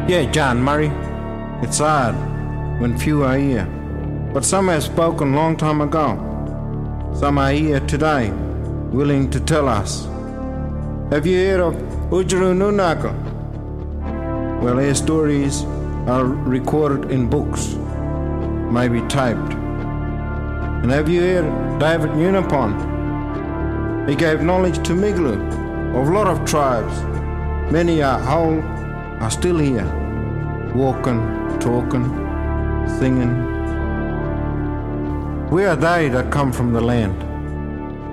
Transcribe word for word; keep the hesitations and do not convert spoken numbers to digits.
Yeah, John Murray. It's odd when few are here, but some have spoken long time ago. Some are here today, willing to tell us. Have you heard of Ujuru Nunaka? Well, their stories are recorded in books, maybe typed. And have you heard of David Unipon? He gave knowledge to Miglu of a lot of tribes. Many are whole, are still here, walking, talking, singing. We are they that come from the land.